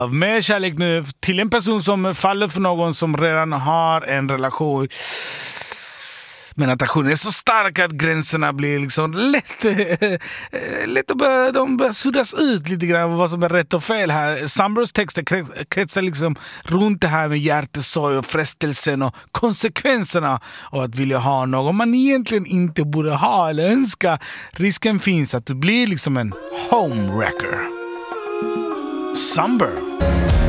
Av mer kärlek nu till en person som faller för någon som redan har en relation. Men attrationen är så stark att gränserna blir liksom lätt att de börjar suddas ut lite grann vad som är rätt och fel här. Sunbursts texter kretsar liksom runt det här med hjärtesorg och frestelsen och konsekvenserna av att vilja ha någon man egentligen inte borde ha eller önska. Risken finns att du blir liksom en homewrecker. Sunburn.